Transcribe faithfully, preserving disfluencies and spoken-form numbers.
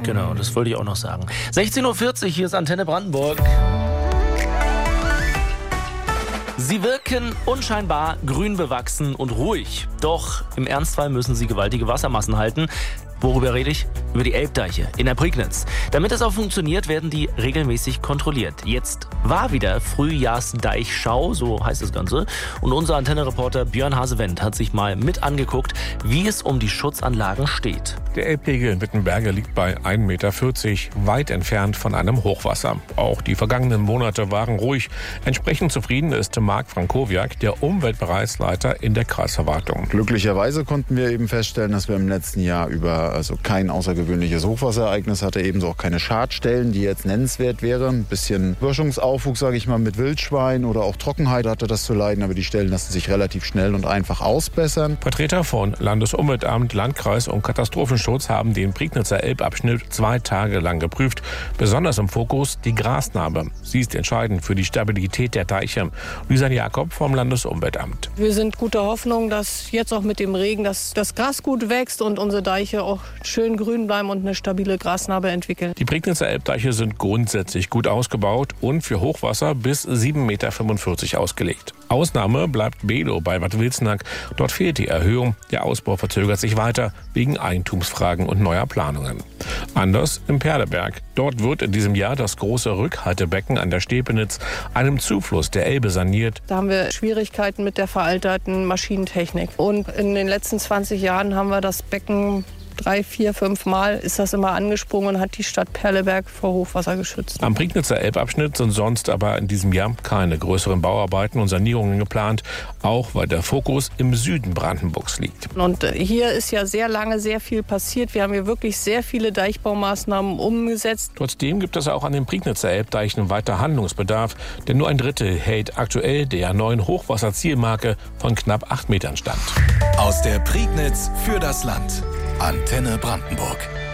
Genau, das wollte ich auch noch sagen. sechzehn Uhr vierzig, hier ist Antenne Brandenburg. Sie wirken unscheinbar grün bewachsen und ruhig. Doch im Ernstfall müssen sie gewaltige Wassermassen halten. Worüber rede ich? Über die Elbdeiche in der Prignitz. Damit es auch funktioniert, werden die regelmäßig kontrolliert. Jetzt war wieder Frühjahrsdeichschau, so heißt das Ganze. Und unser Antenne-Reporter Björn Hasewendt hat sich mal mit angeguckt, wie es um die Schutzanlagen steht. Der Elbpegel in Wittenberge liegt bei ein Meter vierzig, weit entfernt von einem Hochwasser. Auch die vergangenen Monate waren ruhig. Entsprechend zufrieden ist Marc Frankowiak, der Umweltbereichsleiter in der Kreisverwaltung. Glücklicherweise konnten wir eben feststellen, dass wir im letzten Jahr über also kein außergewöhnliches Hochwasserereignis hatte, ebenso auch keine Schadstellen, die jetzt nennenswert wäre. Ein bisschen Böschungsaufwuchs, sage ich mal, mit Wildschwein oder auch Trockenheit hatte das zu leiden, aber die Stellen lassen sich relativ schnell und einfach ausbessern. Vertreter von Landesumweltamt, Landkreis und Katastrophenschutz haben den Prignitzer Elbabschnitt zwei Tage lang geprüft. Besonders im Fokus die Grasnarbe. Sie ist entscheidend für die Stabilität der Deiche. Lisanne Jakob vom Landesumweltamt. Wir sind guter Hoffnung, dass jetzt auch mit dem Regen das, das Gras gut wächst und unsere Deiche auch schön grün bleiben und eine stabile Grasnarbe entwickeln. Die Prignitzer Elbdeiche sind grundsätzlich gut ausgebaut und für Hochwasser bis sieben Meter fünfundvierzig ausgelegt. Ausnahme bleibt Below bei Bad Wilsnack. Dort fehlt die Erhöhung. Der Ausbau verzögert sich weiter wegen Eigentumsfragen und neuer Planungen. Anders im Perleberg. Dort wird in diesem Jahr das große Rückhaltebecken an der Stepenitz, einem Zufluss der Elbe, saniert. Da haben wir Schwierigkeiten mit der veralterten Maschinentechnik. Und in den letzten zwanzig Jahren haben wir das Becken drei, vier, fünf Mal ist das immer angesprungen und hat die Stadt Perleberg vor Hochwasser geschützt. Am Prignitzer Elbabschnitt sind sonst aber in diesem Jahr keine größeren Bauarbeiten und Sanierungen geplant, auch weil der Fokus im Süden Brandenburgs liegt. Und hier ist ja sehr lange sehr viel passiert. Wir haben hier wirklich sehr viele Deichbaumaßnahmen umgesetzt. Trotzdem gibt es auch an den Prignitzer Elbdeichen weiter Handlungsbedarf, denn nur ein Drittel hält aktuell der neuen Hochwasserzielmarke von knapp acht Metern stand. Aus der Prignitz für das Land. Antenne Brandenburg.